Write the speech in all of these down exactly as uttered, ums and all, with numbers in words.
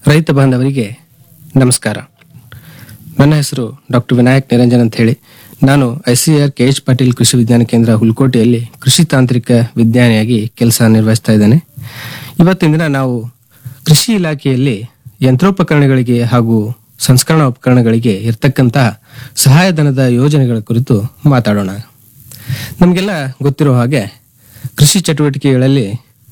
ರೈತ ಬಾಂಧವರಿಗೆ ನಮಸ್ಕಾರ. ನನ್ನ ಹೆಸರು ಡಾಕ್ಟರ್ ವಿನಾಯಕ್ ನಿರಂಜನ್ ಅಂತ ಹೇಳಿ. ನಾನು ಐಸಿಆರ್ ಕೆ ಎಚ್ ಪಾಟೀಲ್ ಕೃಷಿ ವಿಜ್ಞಾನ ಕೇಂದ್ರ ಹುಲ್ಕೋಟೆಯಲ್ಲಿ ಕೃಷಿ ತಾಂತ್ರಿಕ ವಿಜ್ಞಾನಿಯಾಗಿ ಕೆಲಸ ನಿರ್ವಹಿಸ್ತಾ ಇದ್ದೇನೆ. ಇವತ್ತಿನ ದಿನ ನಾವು ಕೃಷಿ ಇಲಾಖೆಯಲ್ಲಿ ಯಂತ್ರೋಪಕರಣಗಳಿಗೆ ಹಾಗೂ ಸಂಸ್ಕರಣಾ ಉಪಕರಣಗಳಿಗೆ ಇರತಕ್ಕಂತಹ ಸಹಾಯಧನದ ಯೋಜನೆಗಳ ಕುರಿತು ಮಾತಾಡೋಣ. ನಮಗೆಲ್ಲ ಗೊತ್ತಿರೋ ಹಾಗೆ ಕೃಷಿ ಚಟುವಟಿಕೆಗಳಲ್ಲಿ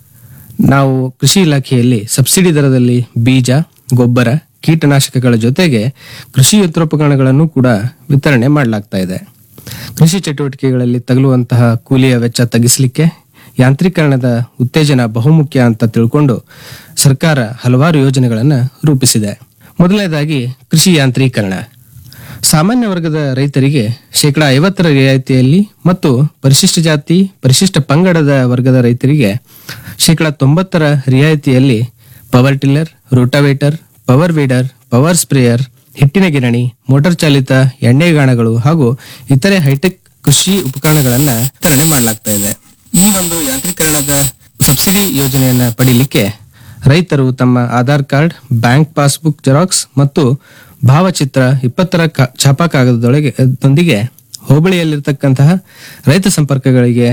ನಾವು ಕೃಷಿ ಇಲಾಖೆಯಲ್ಲಿ ಸಬ್ಸಿಡಿ ದರದಲ್ಲಿ ಬೀಜ, ಗೊಬ್ಬರ, ಕೀಟನಾಶಕಗಳ ಜೊತೆಗೆ ಕೃಷಿ ಯಂತ್ರೋಪಕರಣಗಳನ್ನು ಕೂಡ ವಿತರಣೆ ಮಾಡಲಾಗ್ತಾ ಇದೆ. ಕೃಷಿ ಚಟುವಟಿಕೆಗಳಲ್ಲಿ ತಗಲುವಂತಹ ಕೂಲಿಯ ವೆಚ್ಚ ತಗ್ಗಿಸಲಿಕ್ಕೆ ಯಾಂತ್ರೀಕರಣದ ಉತ್ತೇಜನ ಬಹುಮುಖ್ಯ ಅಂತ ತಿಳ್ಕೊಂಡು ಸರ್ಕಾರ ಹಲವಾರು ಯೋಜನೆಗಳನ್ನು ರೂಪಿಸಿದೆ. ಮೊದಲನೇದಾಗಿ ಕೃಷಿ ಯಾಂತ್ರೀಕರಣ. ಸಾಮಾನ್ಯ ವರ್ಗದ ರೈತರಿಗೆ ಶೇಕಡಾ ಐವತ್ತರ ರಿಯಾಯಿತಿಯಲ್ಲಿ ಮತ್ತು ಪರಿಶಿಷ್ಟ ಜಾತಿ, ಪರಿಶಿಷ್ಟ ಪಂಗಡದ ವರ್ಗದ ರೈತರಿಗೆ ಶೇಕಡಾ ತೊಂಬತ್ತರ ರಿಯಾಯಿತಿಯಲ್ಲಿ power tiller, rotavator, power weeder, power sprayer, ಹಿಟ್ಟಿನ ಗಿರಣಿ, ಮೋಟಾರ್ ಚಾಲಿತ ಎಣ್ಣೆಗಾಣಗಳು ಹಾಗೂ ಇತರೆ ಹೈಟೆಕ್ ಕೃಷಿ ಉಪಕರಣಗಳನ್ನ ವಿತರಣೆ ಮಾಡಲಾಗ್ತಾ ಇದೆ. ಈ ಒಂದು ಯಾಂತ್ರೀಕರಣದ ಸಬ್ಸಿಡಿ ಯೋಜನೆಯನ್ನ ಪಡೀಲಿಕ್ಕೆ ರೈತರು ತಮ್ಮ Aadhaar card, bank passbook xerox ಮತ್ತು ಭಾವಚಿತ್ರ ಇಪ್ಪತ್ತರ ಛಾಪಾ ಕಾಗದದೊಳಗೆ ದೊಂದಿಗೆ ಹೋಬಳಿಯಲ್ಲಿರ್ತಕ್ಕಂತಹ ರೈತ ಸಂಪರ್ಕಗಳಿಗೆ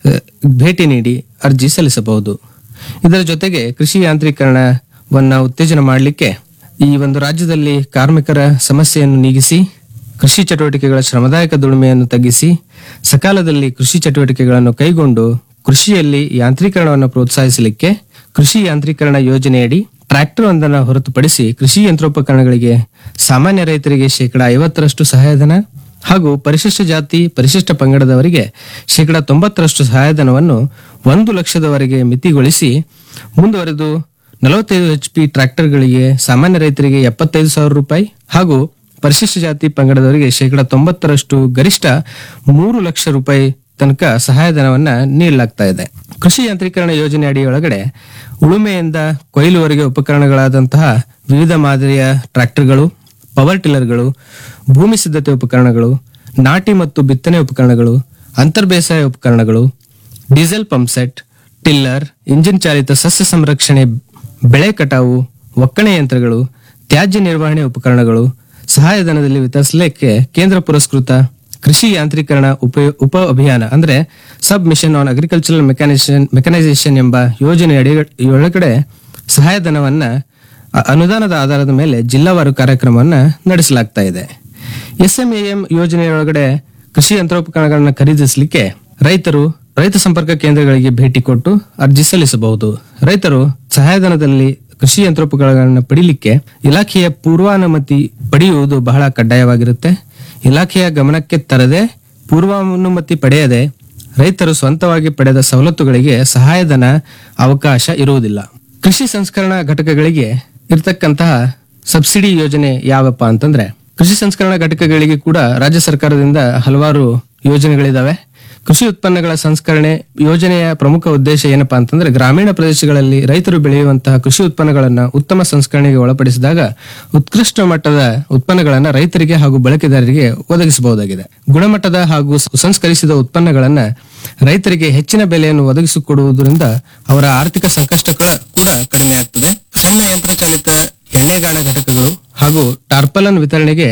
ಭೇಟಿ ನೀಡಿ ಅರ್ಜಿ ಸಲ್ಲಿಸಬಹುದು. ಇದರ ಜೊತೆಗೆ ಕೃಷಿ ಯಾಂತ್ರೀಕರಣವನ್ನ ಉತ್ತೇಜನ ಮಾಡಲಿಕ್ಕೆ ಈ ಒಂದು ರಾಜ್ಯದಲ್ಲಿ ಕಾರ್ಮಿಕರ ಸಮಸ್ಯೆಯನ್ನು ನೀಗಿಸಿ, ಕೃಷಿ ಚಟುವಟಿಕೆಗಳ ಶ್ರಮದಾಯಕ ದುಡಿಮೆಯನ್ನು ತಗ್ಗಿಸಿ, ಸಕಾಲದಲ್ಲಿ ಕೃಷಿ ಚಟುವಟಿಕೆಗಳನ್ನು ಕೈಗೊಂಡು ಕೃಷಿಯಲ್ಲಿ ಯಾಂತ್ರೀಕರಣವನ್ನು ಪ್ರೋತ್ಸಾಹಿಸಲಿಕ್ಕೆ ಕೃಷಿ ಯಾಂತ್ರೀಕರಣ ಯೋಜನೆಯಡಿ ಟ್ರ್ಯಾಕ್ಟರ್ ಒಂದನ್ನು ಹೊರತುಪಡಿಸಿ ಕೃಷಿ ಯಂತ್ರೋಪಕರಣಗಳಿಗೆ ಸಾಮಾನ್ಯ ರೈತರಿಗೆ ಶೇಕಡಾ ಐವತ್ತರಷ್ಟು ಸಹಾಯಧನ ಹಾಗೂ ಪರಿಶಿಷ್ಟ ಜಾತಿ, ಪರಿಶಿಷ್ಟ ಪಂಗಡದವರಿಗೆ ಶೇಕಡಾ ತೊಂಬತ್ತರಷ್ಟು ಸಹಾಯಧನವನ್ನು ಒಂದು ಲಕ್ಷದವರೆಗೆ ಮಿತಿಗೊಳಿಸಿ ಮುಂದುವರೆದು ನಲವತ್ತೈದು ಎಚ್ ಪಿ ಟ್ರ್ಯಾಕ್ಟರ್ಗಳಿಗೆ ಸಾಮಾನ್ಯ ರೈತರಿಗೆ ಎಪ್ಪತ್ತೈದು ಸಾವಿರ ರೂಪಾಯಿ ಹಾಗೂ ಪರಿಶಿಷ್ಟ ಜಾತಿ ಪಂಗಡದವರಿಗೆ ಶೇಕಡಾ ತೊಂಬತ್ತರಷ್ಟು ಗರಿಷ್ಠ ಮೂರು ಲಕ್ಷ ರೂಪಾಯಿ ತನಕ ಸಹಾಯಧನವನ್ನ ನೀಡಲಾಗ್ತಾ ಇದೆ. ಕೃಷಿ ಯಾಂತ್ರೀಕರಣ ಯೋಜನೆ ಅಡಿಯೊಳಗಡೆ ಉಳುಮೆಯಿಂದ ಕೊಯ್ಲುವರೆಗೆ ಉಪಕರಣಗಳಾದಂತಹ ವಿವಿಧ ಮಾದರಿಯ ಟ್ರ್ಯಾಕ್ಟರ್ಗಳು, ಪವರ್ ಟಿಲ್ಲರ್ಗಳು, ಭೂಮಿ ಸಿದ್ಧತೆ ಉಪಕರಣಗಳು, ನಾಟಿ ಮತ್ತು ಬಿತ್ತನೆ ಉಪಕರಣಗಳು, ಅಂತರ್ ಬೇಸಾಯ ಉಪಕರಣಗಳು, diesel pump set, tiller, engine ಚಾಲಿತ ಸಸ್ಯ ಸಂರಕ್ಷಣೆ, ಬೆಳೆ ಕಟಾವು, ಒಕ್ಕಣೆ ಯಂತ್ರಗಳು, ತ್ಯಾಜ್ಯ ನಿರ್ವಹಣೆ ಉಪಕರಣಗಳು ಸಹಾಯಧನದಲ್ಲಿ ವಿತರಿಸಲಿಕ್ಕೆ ಕೇಂದ್ರ ಪುರಸ್ಕೃತ ಕೃಷಿ ಯಾಂತ್ರೀಕರಣ ಉಪ ಉಪ ಅಭಿಯಾನ ಅಂದ್ರೆ ಸಬ್ ಮಿಷನ್ ಆನ್ ಅಗ್ರಿಕಲ್ಚರಲ್ ಮೆಕ್ಯಾನಿಸೇಷನ್ ಮೆಕನೈಸೇಷನ್ ಎಂಬ ಯೋಜನೆ ಅಡಿಯೊಳಗಡೆ ಸಹಾಯಧನವನ್ನ ಅನುದಾನದ ಆಧಾರದ ಮೇಲೆ ಜಿಲ್ಲಾವಾರು ಕಾರ್ಯಕ್ರಮವನ್ನ ನಡೆಸಲಾಗ್ತಾ ಇದೆ. ಎಸ್ ಎಂ ಎ ಎಂ ಯೋಜನೆಯೊಳಗಡೆ ಕೃಷಿ ಯಂತ್ರೋಪಕರಣಗಳನ್ನ ಖರೀದಿಸಲಿಕ್ಕೆ ರೈತರು ರೈತ ಸಂಪರ್ಕ ಕೇಂದ್ರಗಳಿಗೆ ಭೇಟಿ ಕೊಟ್ಟು ಅರ್ಜಿ ಸಲ್ಲಿಸಬಹುದು. ರೈತರು ಸಹಾಯಧನದಲ್ಲಿ ಕೃಷಿ ಯಂತ್ರೋಪಕರಣಗಳನ್ನ ಪಡೀಲಿಕ್ಕೆ ಇಲಾಖೆಯ ಪೂರ್ವಾನುಮತಿ ಪಡೆಯುವುದು ಬಹಳ ಕಡ್ಡಾಯವಾಗಿರುತ್ತೆ. ಇಲಾಖೆಯ ಗಮನಕ್ಕೆ ತರದೆ, ಪೂರ್ವಾನುಮತಿ ಪಡೆಯದೆ ರೈತರು ಸ್ವಂತವಾಗಿ ಪಡೆದ ಸವಲತ್ತುಗಳಿಗೆ ಸಹಾಯಧನ ಅವಕಾಶ ಇರುವುದಿಲ್ಲ. ಕೃಷಿ ಸಂಸ್ಕರಣಾ ಘಟಕಗಳಿಗೆ ಇರತಕ್ಕಂತಹ ಸಬ್ಸಿಡಿ ಯೋಜನೆ ಯಾವಪ್ಪ ಅಂತಂದ್ರೆ, ಕೃಷಿ ಸಂಸ್ಕರಣಾ ಘಟಕಗಳಿಗೆ ಕೂಡ ರಾಜ್ಯ ಸರ್ಕಾರದಿಂದ ಹಲವಾರು ಯೋಜನೆಗಳಿದಾವೆ. ಕೃಷಿ ಉತ್ಪನ್ನಗಳ ಸಂಸ್ಕರಣೆ ಯೋಜನೆಯ ಪ್ರಮುಖ ಉದ್ದೇಶ ಏನಪ್ಪಾ ಅಂತಂದ್ರೆ, ಗ್ರಾಮೀಣ ಪ್ರದೇಶಗಳಲ್ಲಿ ರೈತರು ಬೆಳೆಯುವಂತಹ ಕೃಷಿ ಉತ್ಪನ್ನಗಳನ್ನ ಉತ್ತಮ ಸಂಸ್ಕರಣೆಗೆ ಒಳಪಡಿಸಿದಾಗ ಉತ್ಕೃಷ್ಟ ಮಟ್ಟದ ಉತ್ಪನ್ನಗಳನ್ನ ರೈತರಿಗೆ ಹಾಗೂ ಬಳಕೆದಾರರಿಗೆ ಒದಗಿಸಬಹುದಾಗಿದೆ. ಗುಣಮಟ್ಟದ ಹಾಗೂ ಸಂಸ್ಕರಿಸಿದ ಉತ್ಪನ್ನಗಳನ್ನ ರೈತರಿಗೆ ಹೆಚ್ಚಿನ ಬೆಲೆಯನ್ನು ಒದಗಿಸಿಕೊಡುವುದರಿಂದ ಅವರ ಆರ್ಥಿಕ ಸಂಕಷ್ಟ ಕೂಡ ಕಡಿಮೆ ಆಗ್ತದೆ. ಸಣ್ಣ ಯಂತ್ರಚಾಲಿತ ಎಣ್ಣೆಗಾಣ ಘಟಕಗಳು ಹಾಗೂ ಟಾರ್ಪಲನ್ ವಿತರಣೆಗೆ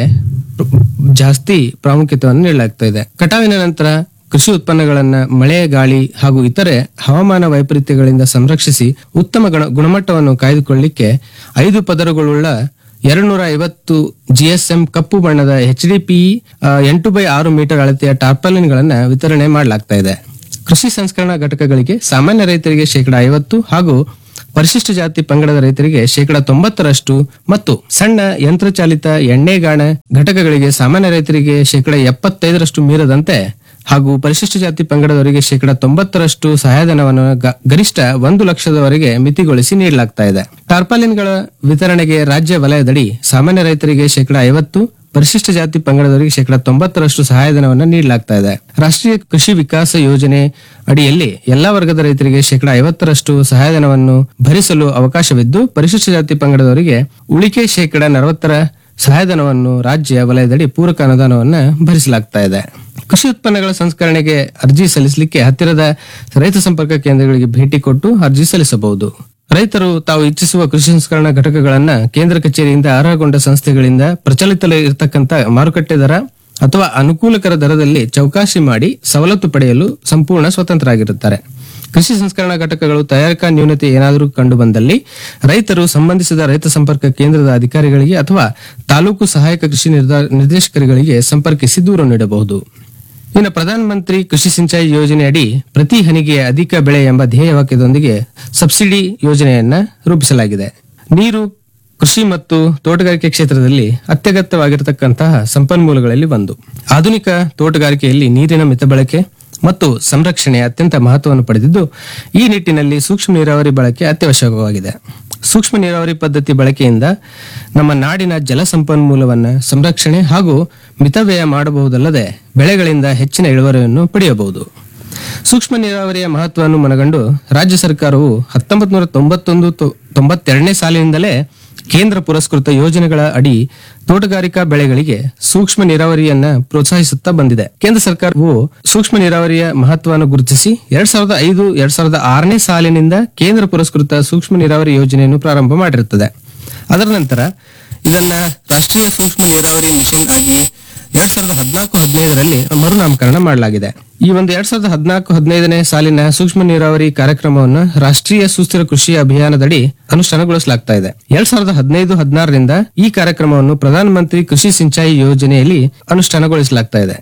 ಜಾಸ್ತಿ ಪ್ರಾಮುಖ್ಯತೆಯನ್ನು ನೀಡಲಾಗ್ತಾ ಇದೆ. ಕಟಾವಿನ ನಂತರ ಕೃಷಿ ಉತ್ಪನ್ನಗಳನ್ನ ಮಳೆ, ಗಾಳಿ ಹಾಗೂ ಇತರೆ ಹವಾಮಾನ ವೈಪರೀತ್ಯಗಳಿಂದ ಸಂರಕ್ಷಿಸಿ ಉತ್ತಮ ಗುಣಮಟ್ಟವನ್ನು ಕಾಯ್ದುಕೊಳ್ಳಲಿಕ್ಕೆ ಐದು ಪದರಗಳುಳ್ಳ ಎರಡ್ನೂರ ಐವತ್ತು ಜಿಎಸ್ಎಂ ಕಪ್ಪು ಬಣ್ಣದ ಎಚ್ ಡಿ ಪಿ ಎಂಟು ಬೈ ಆರು ಮೀಟರ್ ಅಳತೆಯ ಟಾರ್ಪಾಲಿನ್ ಗಳನ್ನ ವಿತರಣೆ ಮಾಡಲಾಗ್ತಾ ಇದೆ. ಕೃಷಿ ಸಂಸ್ಕರಣಾ ಘಟಕಗಳಿಗೆ ಸಾಮಾನ್ಯ ರೈತರಿಗೆ ಶೇಕಡಾ ಐವತ್ತು ಹಾಗೂ ಪರಿಶಿಷ್ಟ ಜಾತಿ ಪಂಗಡದ ರೈತರಿಗೆ ಶೇಕಡಾ ತೊಂಬತ್ತರಷ್ಟು ಮತ್ತು ಸಣ್ಣ ಯಂತ್ರಚಾಲಿತ ಎಣ್ಣೆಗಾಣ ಘಟಕಗಳಿಗೆ ಸಾಮಾನ್ಯ ರೈತರಿಗೆ ಶೇಕಡಾ ಎಪ್ಪತ್ತೈದರಷ್ಟು ಮೀರದಂತೆ ಹಾಗೂ ಪರಿಶಿಷ್ಟ ಜಾತಿ ಪಂಗಡದವರಿಗೆ ಶೇಕಡಾ ತೊಂಬತ್ತರಷ್ಟು ಸಹಾಯಧನವನ್ನು ಗರಿಷ್ಠ ಒಂದು ಲಕ್ಷದವರೆಗೆ ಮಿತಿಗೊಳಿಸಿ ನೀಡಲಾಗ್ತಾ ಇದೆ. ಟಾರ್ಪಾಲಿನ್ಗಳ ವಿತರಣೆಗೆ ರಾಜ್ಯ ವಲಯದಡಿ ಸಾಮಾನ್ಯ ರೈತರಿಗೆ ಶೇಕಡಾ ಐವತ್ತು, ಪರಿಶಿಷ್ಟ ಜಾತಿ ಪಂಗಡದವರಿಗೆ ಶೇಕಡಾ ತೊಂಬತ್ತರಷ್ಟು ಸಹಾಯಧನವನ್ನು ನೀಡಲಾಗ್ತಾ ಇದೆ. ರಾಷ್ಟ್ರೀಯ ಕೃಷಿ ವಿಕಾಸ ಯೋಜನೆ ಅಡಿಯಲ್ಲಿ ಎಲ್ಲಾ ವರ್ಗದ ರೈತರಿಗೆ ಶೇಕಡಾ ಐವತ್ತರಷ್ಟು ಸಹಾಯಧನವನ್ನು ಭರಿಸಲು ಅವಕಾಶವಿದ್ದು, ಪರಿಶಿಷ್ಟ ಜಾತಿ ಪಂಗಡದವರಿಗೆ ಉಳಿಕೆ ಶೇಕಡಾ ನಲವತ್ತರ ಸಹಾಯಧನವನ್ನು ರಾಜ್ಯ ವಲಯದಡಿ ಪೂರಕ ಅನುದಾನವನ್ನು ಭರಿಸಲಾಗ್ತಾ ಇದೆ. ಕೃಷಿ ಉತ್ಪನ್ನಗಳ ಸಂಸ್ಕರಣೆಗೆ ಅರ್ಜಿ ಸಲ್ಲಿಸಲಿಕ್ಕೆ ಹತ್ತಿರದ ರೈತ ಸಂಪರ್ಕ ಕೇಂದ್ರಗಳಿಗೆ ಭೇಟಿ ಕೊಟ್ಟು ಅರ್ಜಿ ಸಲ್ಲಿಸಬಹುದು. ರೈತರು ತಾವು ಇಚ್ಛಿಸುವ ಕೃಷಿ ಸಂಸ್ಕರಣಾ ಘಟಕಗಳನ್ನ ಕೇಂದ್ರ ಕಚೇರಿಯಿಂದ ಅರ್ಹಗೊಂಡ ಸಂಸ್ಥೆಗಳಿಂದ ಪ್ರಚಲಿತದಲ್ಲಿ ಇರತಕ್ಕಂತ ಮಾರುಕಟ್ಟೆ ದರ ಅಥವಾ ಅನುಕೂಲಕರ ದರದಲ್ಲಿ ಚೌಕಾಶಿ ಮಾಡಿ ಸವಲತ್ತು ಪಡೆಯಲು ಸಂಪೂರ್ಣ ಸ್ವತಂತ್ರರಾಗಿರುತ್ತಾರೆ. ಕೃಷಿ ಸಂಸ್ಕರಣಾ ಘಟಕಗಳು ತಯಾರಿಕಾ ನ್ಯೂನತೆ ಏನಾದರೂ ಕಂಡು ಬಂದಲ್ಲಿ ರೈತರು ಸಂಬಂಧಿಸಿದ ರೈತ ಸಂಪರ್ಕ ಕೇಂದ್ರದ ಅಧಿಕಾರಿಗಳಿಗೆ ಅಥವಾ ತಾಲೂಕು ಸಹಾಯಕ ಕೃಷಿ ನಿರ್ದ- ನಿರ್ದೇಶಕರುಗಳಿಗೆ ಸಂಪರ್ಕಿಸಿ ದೂರು ನೀಡಬಹುದು. ಇನ್ನು ಪ್ರಧಾನ ಮಂತ್ರಿ ಕೃಷಿ ಸಿಂಚಾಯಿ ಯೋಜನೆ ಅಡಿ ಪ್ರತಿ ಹನಿಗೆ ಅಧಿಕ ಬೆಳೆ ಎಂಬ ಧ್ಯೇಯ ವಾಕ್ಯದೊಂದಿಗೆ ಸಬ್ಸಿಡಿ ಯೋಜನೆಯನ್ನ ರೂಪಿಸಲಾಗಿದೆ. ನೀರು ಕೃಷಿ ಮತ್ತು ತೋಟಗಾರಿಕೆ ಕ್ಷೇತ್ರದಲ್ಲಿ ಅತ್ಯಗತ್ಯವಾಗಿರತಕ್ಕಂತಹ ಸಂಪನ್ಮೂಲಗಳಲ್ಲಿ ಒಂದು. ಆಧುನಿಕ ತೋಟಗಾರಿಕೆಯಲ್ಲಿ ನೀರಿನ ಮಿತ ಬಳಕೆ ಮತ್ತು ಸಂರಕ್ಷಣೆ ಅತ್ಯಂತ ಮಹತ್ವವನ್ನು ಪಡೆದಿದ್ದು, ಈ ನಿಟ್ಟಿನಲ್ಲಿ ಸೂಕ್ಷ್ಮ ನೀರಾವರಿ ಬಳಕೆ ಅತ್ಯವಶ್ಯಕವಾಗಿದೆ. ಸೂಕ್ಷ್ಮ ನೀರಾವರಿ ಪದ್ಧತಿ ಬಳಕೆಯಿಂದ ನಮ್ಮ ನಾಡಿನ ಜಲ ಸಂಪನ್ಮೂಲವನ್ನ ಸಂರಕ್ಷಣೆ ಹಾಗೂ ಮಿತವ್ಯಯ ಮಾಡಬಹುದಲ್ಲದೆ ಬೆಳೆಗಳಿಂದ ಹೆಚ್ಚಿನ ಇಳುವರಿಯನ್ನು ಪಡೆಯಬಹುದು. ಸೂಕ್ಷ್ಮ ನೀರಾವರಿಯ ಮಹತ್ವವನ್ನು ಮನಗಂಡು ರಾಜ್ಯ ಸರ್ಕಾರವು ಹತ್ತೊಂಬತ್ತು ನೂರ ತೊಂಬತ್ತೊಂದು ತೊಂಬತ್ತೆರಡನೇ ಸಾಲಿನಿಂದಲೇ ಕೇಂದ್ರ ಪುರಸ್ಕೃತ ಯೋಜನೆಗಳ ಅಡಿ ತೋಟಗಾರಿಕಾ ಬೆಳೆಗಳಿಗೆ ಸೂಕ್ಷ್ಮ ನೀರಾವರಿಯನ್ನ ಪ್ರೋತ್ಸಾಹಿಸುತ್ತಾ ಬಂದಿದೆ. ಕೇಂದ್ರ ಸರ್ಕಾರವು ಸೂಕ್ಷ್ಮ ನೀರಾವರಿಯ ಮಹತ್ವವನ್ನು ಗುರುತಿಸಿ ಎರಡ್ ಸಾವಿರದ ಐದು ಎರಡ್ ಸಾವಿರದ ಆರನೇ ಸಾಲಿನಿಂದ ಕೇಂದ್ರ ಪುರಸ್ಕೃತ ಸೂಕ್ಷ್ಮ ನೀರಾವರಿ ಯೋಜನೆಯನ್ನು ಪ್ರಾರಂಭ ಮಾಡಿರುತ್ತದೆ. ಅದರ ನಂತರ ಇದನ್ನ ರಾಷ್ಟ್ರೀಯ ಸೂಕ್ಷ್ಮ ನೀರಾವರಿ ಮಿಷನ್ ಆಗಿ ಎರಡ್ ಸಾವಿರದ ಹದಿನಾಲ್ಕು ಹದಿನೈದರಲ್ಲಿ ಮರುನಾಮಕರಣ ಮಾಡಲಾಗಿದೆ. ಈ ಒಂದು ಎರಡ್ ಸಾವಿರದ ಹದಿನಾಲ್ಕು ಹದಿನೈದನೇ ಸಾಲಿನ ಸೂಕ್ಷ್ಮ ನೀರಾವರಿ ಕಾರ್ಯಕ್ರಮವನ್ನು ರಾಷ್ಟ್ರೀಯ ಸುಸ್ಥಿರ ಕೃಷಿ ಅಭಿಯಾನದಡಿ ಅನುಷ್ಠಾನಗೊಳಿಸಲಾಗ್ತಾ ಇದೆ. ಎರಡ್ ಸಾವಿರದ ಹದಿನೈದು ಹದಿನಾರರಿಂದ ಈ ಕಾರ್ಯಕ್ರಮವನ್ನು ಪ್ರಧಾನ ಮಂತ್ರಿ ಕೃಷಿ ಸಿಂಚಾಯಿ ಯೋಜನೆಯಲ್ಲಿ ಅನುಷ್ಠಾನಗೊಳಿಸಲಾಗ್ತಾ ಇದೆ.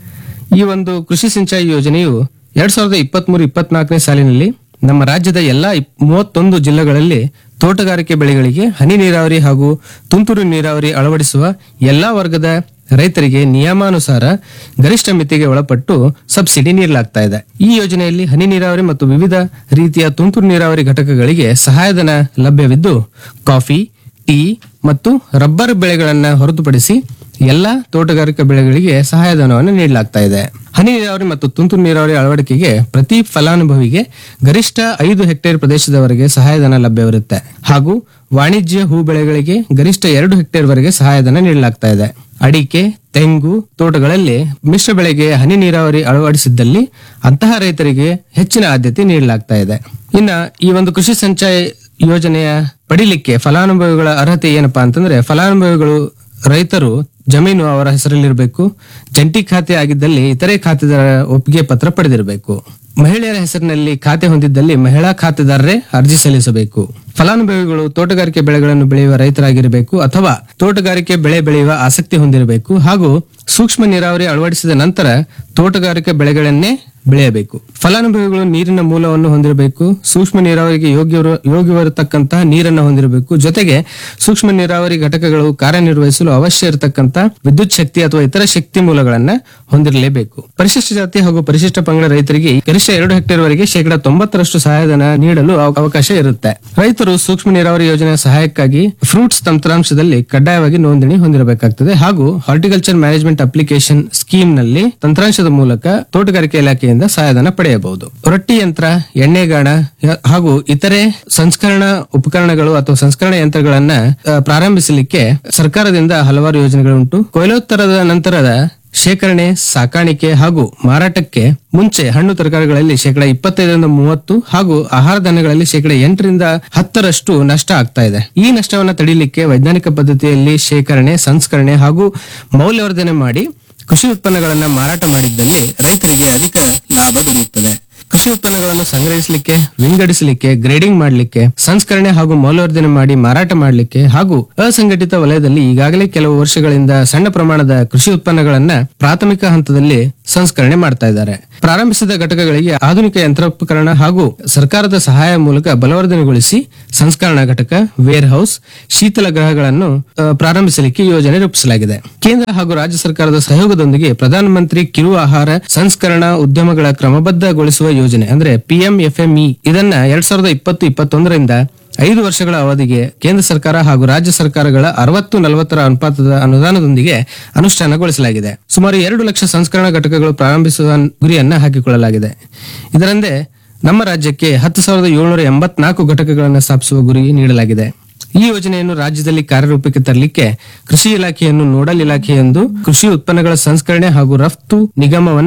ಈ ಒಂದು ಕೃಷಿ ಸಿಂಚಾಯಿ ಯೋಜನೆಯು ಎರಡ್ ಸಾವಿರದ ಇಪ್ಪತ್ತ್ ಮೂರು ಇಪ್ಪತ್ನಾಲ್ಕನೇ ಸಾಲಿನಲ್ಲಿ ನಮ್ಮ ರಾಜ್ಯದ ಎಲ್ಲಾ ಮೂವತ್ತೊಂದು ಜಿಲ್ಲೆಗಳಲ್ಲಿ ತೋಟಗಾರಿಕೆ ಬೆಳೆಗಳಿಗೆ ಹನಿ ನೀರಾವರಿ ಹಾಗೂ ತುಂತುರು ನೀರಾವರಿ ಅಳವಡಿಸುವ ಎಲ್ಲಾ ವರ್ಗದ ರೈತರಿಗೆ ನಿಯಮಾನುಸಾರ ಗರಿಷ್ಠ ಮಿತಿಗೆ ಒಳಪಟ್ಟು ಸಬ್ಸಿಡಿ ನೀಡಲಾಗ್ತಾ ಇದೆ. ಈ ಯೋಜನೆಯಲ್ಲಿ ಹನಿ ನೀರಾವರಿ ಮತ್ತು ವಿವಿಧ ರೀತಿಯ ತುಂತುರು ನೀರಾವರಿ ಘಟಕಗಳಿಗೆ ಸಹಾಯಧನ ಲಭ್ಯವಿದ್ದು, ಕಾಫಿ, ಟೀ ಮತ್ತು ರಬ್ಬರ್ ಬೆಳೆಗಳನ್ನ ಹೊರತುಪಡಿಸಿ ಎಲ್ಲಾ ತೋಟಗಾರಿಕಾ ಬೆಳೆಗಳಿಗೆ ಸಹಾಯಧನವನ್ನು ನೀಡಲಾಗ್ತಾ ಇದೆ. ಹನಿ ನೀರಾವರಿ ಮತ್ತು ತುಂತುರು ನೀರಾವರಿ ಅಳವಡಿಕೆಗೆ ಪ್ರತಿ ಫಲಾನುಭವಿಗೆ ಗರಿಷ್ಠ ಐದು ಹೆಕ್ಟೇರ್ ಪ್ರದೇಶದವರೆಗೆ ಸಹಾಯಧನ ಲಭ್ಯವಿರುತ್ತೆ ಹಾಗೂ ವಾಣಿಜ್ಯ ಹೂ ಬೆಳೆಗಳಿಗೆ ಗರಿಷ್ಠ ಎರಡು ಹೆಕ್ಟೇರ್ ವರೆಗೆ ಸಹಾಯಧನ ನೀಡಲಾಗ್ತಾ ಇದೆ. ಅಡಿಕೆ, ತೆಂಗು ತೋಟಗಳಲ್ಲಿ ಮಿಶ್ರ ಬೆಳೆಗೆ ಹನಿ ನೀರಾವರಿ ಅಳವಡಿಸಿದ್ದಲ್ಲಿ ಅಂತಹ ರೈತರಿಗೆ ಹೆಚ್ಚಿನ ಆದ್ಯತೆ ನೀಡಲಾಗ್ತಾ ಇದೆ. ಇನ್ನ ಈ ಒಂದು ಕೃಷಿ ಸಂಚಯ ಯೋಜನೆಯ ಪಡಿಲಿಕ್ಕೆ ಫಲಾನುಭವಿಗಳ ಅರ್ಹತೆ ಏನಪ್ಪಾ ಅಂತಂದ್ರೆ, ಫಲಾನುಭವಿಗಳು ರೈತರು ಜಮೀನು ಅವರ ಹೆಸರಲ್ಲಿರಬೇಕು. ಜಂಟಿ ಖಾತೆ ಆಗಿದ್ದಲ್ಲಿ ಇತರೆ ಖಾತೆದಾರರ ಒಪ್ಪಿಗೆ ಪತ್ರ ಪಡೆದಿರಬೇಕು. ಮಹಿಳೆಯರ ಹೆಸರಿನಲ್ಲಿ ಖಾತೆ ಹೊಂದಿದ್ದಲ್ಲಿ ಮಹಿಳಾ ಖಾತೆದಾರರೇ ಅರ್ಜಿ ಸಲ್ಲಿಸಬೇಕು. ಫಲಾನುಭವಿಗಳು ತೋಟಗಾರಿಕೆ ಬೆಳೆಗಳನ್ನು ಬೆಳೆಯುವ ರೈತರಾಗಿರಬೇಕು ಅಥವಾ ತೋಟಗಾರಿಕೆ ಬೆಳೆ ಬೆಳೆಯುವ ಆಸಕ್ತಿ ಹೊಂದಿರಬೇಕು ಹಾಗೂ ಸೂಕ್ಷ್ಮ ನೀರಾವರಿ ಅಳವಡಿಸಿದ ನಂತರ ತೋಟಗಾರಿಕೆ ಬೆಳೆಗಳನ್ನೇ ಬೆಳೆಯಬೇಕು. ಫಲಾನುಭವಿಗಳು ನೀರಿನ ಮೂಲವನ್ನು ಹೊಂದಿರಬೇಕು. ಸೂಕ್ಷ್ಮ ನೀರಾವರಿಗೆ ಯೋಗ್ಯ ಯೋಗ್ಯವಿರತಕ್ಕಂತಹ ನೀರನ್ನು ಹೊಂದಿರಬೇಕು. ಜೊತೆಗೆ ಸೂಕ್ಷ್ಮ ನೀರಾವರಿ ಘಟಕಗಳು ಕಾರ್ಯನಿರ್ವಹಿಸಲು ಅವಶ್ಯ ಇರತಕ್ಕಂತ ವಿದ್ಯುತ್ ಶಕ್ತಿ ಅಥವಾ ಇತರ ಶಕ್ತಿ ಮೂಲಗಳನ್ನ ಹೊಂದಿರಲೇಬೇಕು. ಪರಿಶಿಷ್ಟ ಜಾತಿ ಹಾಗೂ ಪರಿಶಿಷ್ಟ ಪಂಗಡ ರೈತರಿಗೆ ಗರಿಷ್ಠ ಎರಡು ಹೆಕ್ಟೇರ್ ವರೆಗೆ ಶೇಕಡಾ ತೊಂಬತ್ತರಷ್ಟು ಸಹಾಯಧನ ನೀಡಲು ಅವ- ಅವಕಾಶ ಇರುತ್ತೆ. ರೈತರು ಸೂಕ್ಷ್ಮ ನೀರಾವರಿ ಯೋಜನೆಯ ಸಹಾಯಕ್ಕಾಗಿ ಫ್ರೂಟ್ಸ್ ತಂತ್ರಾಂಶದಲ್ಲಿ ಕಡ್ಡಾಯವಾಗಿ ನೋಂದಣಿ ಹೊಂದಿರಬೇಕಾಗ್ತದೆ ಹಾಗೂ ಹಾರ್ಟಿಕಲ್ಚರ್ ಮ್ಯಾನೇಜ್ಮೆಂಟ್ ಅಪ್ಲಿಕೇಶನ್ ಸ್ಕೀಮ್ ನಲ್ಲಿ ತಂತ್ರಾಂಶದ ಮೂಲಕ ತೋಟಗಾರಿಕೆ ಇಲಾಖೆಯಿಂದ ಸಹಾಯಧನ ಪಡೆಯಬಹುದು. ರೊಟ್ಟಿ ಯಂತ್ರ, ಎಣ್ಣೆಗಾಣ ಹಾಗೂ ಇತರೆ ಸಂಸ್ಕರಣಾ ಉಪಕರಣಗಳು ಅಥವಾ ಸಂಸ್ಕರಣಾ ಯಂತ್ರಗಳನ್ನ ಆ, ಪ್ರಾರಂಭಿಸಲಿಕ್ಕೆ ಸರ್ಕಾರದಿಂದ ಹಲವಾರು ಯೋಜನೆಗಳುಂಟು. ಕೊಯ್ಲೋತ್ತರದ ನಂತರದ ಶೇಖರಣೆ, ಸಾಕಾಣಿಕೆ ಹಾಗೂ ಮಾರಾಟಕ್ಕೆ ಮುಂಚೆ ಹಣ್ಣು ತರಕಾರಿಗಳಲ್ಲಿ ಶೇಕಡಾ ಇಪ್ಪತ್ತೈದರಿಂದ ಮೂವತ್ತು ಹಾಗೂ ಆಹಾರ ಧಾನ್ಯಗಳಲ್ಲಿ ಶೇಕಡಾ ಎಂಟರಿಂದ ಹತ್ತರಷ್ಟು ನಷ್ಟ ಆಗ್ತಾ ಇದೆ. ಈ ನಷ್ಟವನ್ನ ತಡೆಯಲಿಕ್ಕೆ ವೈಜ್ಞಾನಿಕ ಪದ್ಧತಿಯಲ್ಲಿ ಶೇಖರಣೆ, ಸಂಸ್ಕರಣೆ ಹಾಗೂ ಮೌಲ್ಯವರ್ಧನೆ ಮಾಡಿ ಕೃಷಿ ಉತ್ಪನ್ನಗಳನ್ನ ಮಾರಾಟ ಮಾಡಿದ್ದಲ್ಲಿ ರೈತರಿಗೆ ಅಧಿಕ ಲಾಭ ದೊರೆಯುತ್ತದೆ. ಕೃಷಿ ಉತ್ಪನ್ನಗಳನ್ನು ಸಂಗ್ರಹಿಸಲಿಕ್ಕೆ, ವಿಂಗಡಿಸಲಿಕ್ಕೆ, ಗ್ರೇಡಿಂಗ್ ಮಾಡಲಿಕ್ಕೆ, ಸಂಸ್ಕರಣೆ ಹಾಗೂ ಮೌಲ್ಯವರ್ಧನೆ ಮಾಡಿ ಮಾರಾಟ ಮಾಡಲಿಕ್ಕೆ ಹಾಗೂ ಅಸಂಘಟಿತ ವಲಯದಲ್ಲಿ ಈಗಾಗಲೇ ಕೆಲವು ವರ್ಷಗಳಿಂದ ಸಣ್ಣ ಪ್ರಮಾಣದ ಕೃಷಿ ಉತ್ಪನ್ನಗಳನ್ನ ಪ್ರಾಥಮಿಕ ಹಂತದಲ್ಲಿ ಸಂಸ್ಕರಣೆ ಮಾಡ್ತಾ ಇದ್ದಾರೆ. ಪ್ರಾರಂಭಿಸಿದ ಘಟಕಗಳಿಗೆ ಆಧುನಿಕ ಯಂತ್ರೋಪಕರಣ ಹಾಗೂ ಸರ್ಕಾರದ ಸಹಾಯ ಮೂಲಕ ಬಲವರ್ಧನೆಗೊಳಿಸಿ ಸಂಸ್ಕರಣಾ ಘಟಕ, ವೇರ್ ಹೌಸ್, ಶೀತಲ ಗೃಹಗಳನ್ನು ಆ, ಪ್ರಾರಂಭಿಸಲಿಕ್ಕೆ ಯೋಜನೆ ರೂಪಿಸಲಾಗಿದೆ. ಕೇಂದ್ರ ಹಾಗೂ ರಾಜ್ಯ ಸರ್ಕಾರದ ಸಹಯೋಗದೊಂದಿಗೆ ಪ್ರಧಾನಮಂತ್ರಿ ಕಿರು ಆಹಾರ ಸಂಸ್ಕರಣಾ ಉದ್ಯಮಗಳ ಕ್ರಮಬದ್ಧಗೊಳಿಸುವ ಯೋಜನೆ ಅಂದ್ರೆ ಪಿಎಂಎಫ್ಎಂಇ ಇದನ್ನ ಎರಡ್ ಸಾವಿರದ ಇಪ್ಪತ್ತು ಇಪ್ಪತ್ತೊಂದರಿಂದ ಐದು ವರ್ಷಗಳ ಅವಧಿಗೆ ಕೇಂದ್ರ ಸರ್ಕಾರ ಹಾಗೂ ರಾಜ್ಯ ಸರ್ಕಾರಗಳ ಅರವತ್ತು ನಲವತ್ತರ ಅನುಪಾತದ ಅನುದಾನದೊಂದಿಗೆ ಅನುಷ್ಠಾನಗೊಳಿಸಲಾಗಿದೆ. ಸುಮಾರು ಎರಡು ಲಕ್ಷ ಸಂಸ್ಕರಣಾ ಘಟಕಗಳು ಪ್ರಾರಂಭಿಸುವ ಗುರಿಯನ್ನ ಹಾಕಿಕೊಳ್ಳಲಾಗಿದೆ. ಇದರಂತೆ ನಮ್ಮ ರಾಜ್ಯಕ್ಕೆ ಹತ್ತು ಸಾವಿರದ ಏಳ್ನೂರ ಎಂಬತ್ನಾಲ್ಕು ಘಟಕಗಳನ್ನು ಸ್ಥಾಪಿಸುವ ಗುರಿ ನೀಡಲಾಗಿದೆ. ಈ ಯೋಜನೆಯನ್ನು ರಾಜ್ಯದಲ್ಲಿ ಕಾರ್ಯರೂಪಕ್ಕೆ ತರಲಿಕ್ಕೆ ಕೃಷಿ ಇಲಾಖೆಯನ್ನು ನೋಡಲ್ ಇಲಾಖೆ ಎಂದು ಕೃಷಿ ಉತ್ಪನ್ನಗಳ ಸಂಸ್ಕರಣೆ ಹಾಗೂ ರಫ್ತು ನಿಗಮವನ್ನ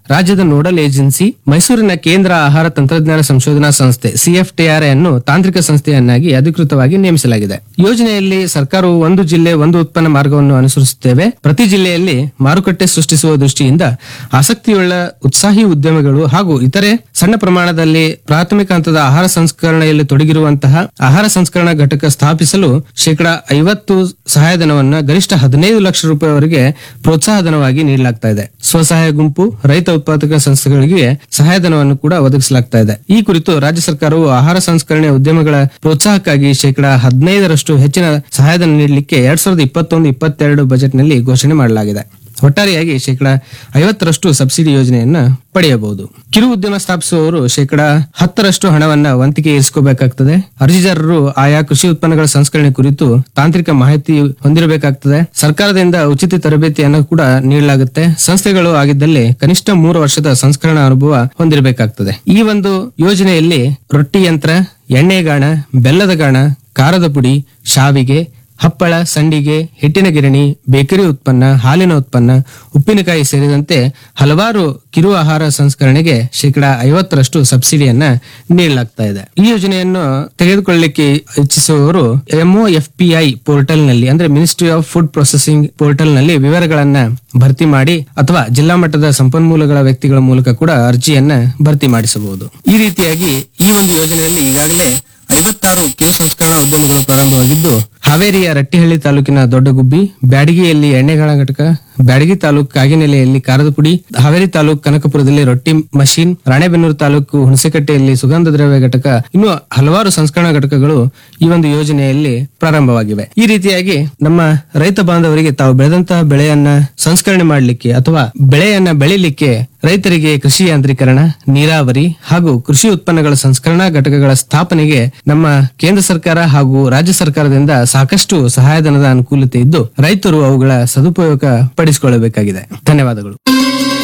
ರಾಜ್ಯದ ನೋಡಲ್ ಏಜೆನ್ಸಿ ಮೈಸೂರಿನ ಕೇಂದ್ರ ಆಹಾರ ತಂತ್ರಜ್ಞಾನ ಸಂಶೋಧನಾ ಸಂಸ್ಥೆ ಸಿಎಫ್ಟಿಆರ್ಐ ಅನ್ನು ತಾಂತ್ರಿಕ ಸಂಸ್ಥೆಯನ್ನಾಗಿ ಅಧಿಕೃತವಾಗಿ ನೇಮಿಸಲಾಗಿದೆ. ಯೋಜನೆಯಲ್ಲಿ ಸರ್ಕಾರವು ಒಂದು ಜಿಲ್ಲೆ ಒಂದು ಉತ್ಪನ್ನ ಮಾರ್ಗವನ್ನು ಅನುಸರಿಸುತ್ತೇವೆ. ಪ್ರತಿ ಜಿಲ್ಲೆಯಲ್ಲಿ ಮಾರುಕಟ್ಟೆ ಸೃಷ್ಟಿಸುವ ದೃಷ್ಟಿಯಿಂದ ಆಸಕ್ತಿಯುಳ್ಳ ಉತ್ಸಾಹಿ ಉದ್ಯಮಿಗಳು ಹಾಗೂ ಇತರೆ ಸಣ್ಣ ಪ್ರಮಾಣದಲ್ಲಿ ಪ್ರಾಥಮಿಕ ಹಂತದ ಆಹಾರ ಸಂಸ್ಕರಣೆಯಲ್ಲಿ ತೊಡಗಿರುವಂತಹ ಆಹಾರ ಸಂಸ್ಕರಣಾ ಘಟಕ ಸ್ಥಾಪಿಸಲು ಶೇಕಡಾ ಐವತ್ತು ಸಹಾಯಧನವನ್ನು ಗರಿಷ್ಠ ಹದಿನೈದು ಲಕ್ಷ ರೂಪಾಯಿವರೆಗೆ ಪ್ರೋತ್ಸಾಹಧನವಾಗಿ ನೀಡಲಾಗ್ತಾ ಇದೆ. ಸ್ವಸಹಾಯ ಗುಂಪು, ರೈತ ಉತ್ಪಾದಕ ಸಂಸ್ಥೆಗಳಿಗೆ ಸಹಾಯಧನವನ್ನು ಕೂಡ ಒದಗಿಸಲಾಗ್ತಾ ಇದೆ. ಈ ಕುರಿತು ರಾಜ್ಯ ಸರ್ಕಾರವು ಆಹಾರ ಸಂಸ್ಕರಣೆ ಉದ್ಯಮಗಳ ಪ್ರೋತ್ಸಾಹಕ್ಕಾಗಿ ಶೇಕಡಾ ಹದಿನೈದರಷ್ಟು ಹೆಚ್ಚಿನ ಸಹಾಯಧನ ನೀಡಲಿಕ್ಕೆ ಎರಡ್ ಸಾವಿರದ ಇಪ್ಪತ್ತೊಂದು ಇಪ್ಪತ್ತೆರಡು ಬಜೆಟ್ನಲ್ಲಿ ಘೋಷಣೆ ಮಾಡಲಾಗಿದೆ. ಒಟ್ಟಾರೆಯಾಗಿ ಶೇಕಡಾ ಐವತ್ತರಷ್ಟು ಸಬ್ಸಿಡಿ ಯೋಜನೆಯನ್ನ ಪಡೆಯಬಹುದು. ಕಿರು ಉದ್ಯಮ ಸ್ಥಾಪಿಸುವವರು ಶೇಕಡಾ ಹತ್ತರಷ್ಟು ಹಣವನ್ನ ವಂತಿಗೆ ಇರಿಸಿಕೋಬೇಕಾಗ್ತದೆ. ಅರ್ಜಿದಾರರು ಆಯಾ ಕೃಷಿ ಉತ್ಪನ್ನಗಳ ಸಂಸ್ಕರಣೆ ಕುರಿತು ತಾಂತ್ರಿಕ ಮಾಹಿತಿ ಹೊಂದಿರಬೇಕಾಗ್ತದೆ. ಸರ್ಕಾರದಿಂದ ಉಚಿತ ತರಬೇತಿಯನ್ನು ಕೂಡ ನೀಡಲಾಗುತ್ತೆ. ಸಂಸ್ಥೆಗಳು ಆಗಿದ್ದಲ್ಲಿ ಕನಿಷ್ಠ ಮೂರು ವರ್ಷದ ಸಂಸ್ಕರಣಾ ಅನುಭವ ಹೊಂದಿರಬೇಕಾಗ್ತದೆ. ಈ ಒಂದು ಯೋಜನೆಯಲ್ಲಿ ರೊಟ್ಟಿ ಯಂತ್ರ, ಎಣ್ಣೆಗಾಣ, ಬೆಲ್ಲದ ಗಾಣ, ಖಾರದ ಪುಡಿ, ಶಾವಿಗೆ, ಹಪ್ಪಳ, ಸಂಡಿಗೆ, ಹಿಟ್ಟಿನ ಗಿರಣಿ, ಬೇಕರಿ ಉತ್ಪನ್ನ, ಹಾಲಿನ ಉತ್ಪನ್ನ, ಉಪ್ಪಿನಕಾಯಿ ಸೇರಿದಂತೆ ಹಲವಾರು ಕಿರು ಆಹಾರ ಸಂಸ್ಕರಣೆಗೆ ಶೇಕಡಾ ಐವತ್ತರಷ್ಟು ಸಬ್ಸಿಡಿಯನ್ನ ನೀಡಲಾಗ್ತಾ ಇದೆ. ಈ ಯೋಜನೆಯನ್ನು ತೆಗೆದುಕೊಳ್ಳಲಿಕ್ಕೆ ಇಚ್ಛಿಸುವವರು ಎಂಒಎಫ್ಪಿಐ ಪೋರ್ಟಲ್ ನಲ್ಲಿ ಅಂದ್ರೆ ministry of food processing portal ನಲ್ಲಿ ವಿವರಗಳನ್ನ ಭರ್ತಿ ಮಾಡಿ ಅಥವಾ ಜಿಲ್ಲಾ ಮಟ್ಟದ ಸಂಪನ್ಮೂಲಗಳ ವ್ಯಕ್ತಿಗಳ ಮೂಲಕ ಕೂಡ ಅರ್ಜಿಯನ್ನ ಭರ್ತಿ ಮಾಡಿಸಬಹುದು. ಈ ರೀತಿಯಾಗಿ ಈ ಒಂದು ಯೋಜನೆಯಲ್ಲಿ ಈಗಾಗಲೇ ಐವತ್ತಾರು ಕಿರು ಸಂಸ್ಕರಣಾ ಉದ್ಯಮಗಳು ಪ್ರಾರಂಭವಾಗಿದ್ದು ಹಾವೇರಿಯ ರಟ್ಟಿಹಳ್ಳಿ ತಾಲೂಕಿನ ದೊಡ್ಡಗುಬ್ಬಿ, ಬ್ಯಾಡಗಿಯಲ್ಲಿ ಎಣ್ಣೆಗಾಣ ಘಟಕ, ಬ್ಯಾಡಗಿ ತಾಲೂಕು ಕಾಗಿನೆಲೆಯಲ್ಲಿ ಖಾರದ ಪುಡಿ, ಹಾವೇರಿ ತಾಲೂಕು ಕನಕಪುರದಲ್ಲಿ ರೊಟ್ಟಿ ಮಷೀನ್, ರಾಣೆಬೆನ್ನೂರು ತಾಲೂಕು ಹುಣಸೆಕಟ್ಟೆಯಲ್ಲಿ ಸುಗಂಧ ದ್ರವ್ಯ ಘಟಕ, ಇನ್ನು ಹಲವಾರು ಸಂಸ್ಕರಣಾ ಘಟಕಗಳು ಈ ಒಂದು ಯೋಜನೆಯಲ್ಲಿ ಪ್ರಾರಂಭವಾಗಿವೆ. ಈ ರೀತಿಯಾಗಿ ನಮ್ಮ ರೈತ ಬಾಂಧವರಿಗೆ ತಾವು ಬೆಳೆದಂತಹ ಬೆಳೆಯನ್ನ ಸಂಸ್ಕರಣೆ ಮಾಡಲಿಕ್ಕೆ ಅಥವಾ ಬೆಳೆಯನ್ನ ಬೆಳಿಲಿಕ್ಕೆ ರೈತರಿಗೆ ಕೃಷಿ ಯಾಂತ್ರೀಕರಣ, ನೀರಾವರಿ ಹಾಗೂ ಕೃಷಿ ಉತ್ಪನ್ನಗಳ ಸಂಸ್ಕರಣಾ ಘಟಕಗಳ ಸ್ಥಾಪನೆಗೆ ನಮ್ಮ ಕೇಂದ್ರ ಸರ್ಕಾರ ಹಾಗೂ ರಾಜ್ಯ ಸರ್ಕಾರದಿಂದ ಸಾಕಷ್ಟು ಸಹಾಯಧನದ ಅನುಕೂಲತೆ ಇದ್ದು ರೈತರು ಅವುಗಳ ಸದುಪಯೋಗ ಪಡಿಸಿಕೊಳ್ಳಬೇಕಾಗಿದೆ. ಧನ್ಯವಾದಗಳು.